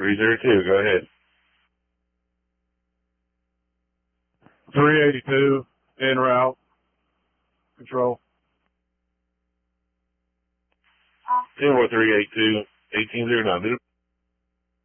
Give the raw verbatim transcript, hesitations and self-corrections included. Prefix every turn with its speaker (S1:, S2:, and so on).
S1: three zero two, go ahead.
S2: three eighty-two, en route. Control.
S1: ten four three eight two, eighteen zero nine.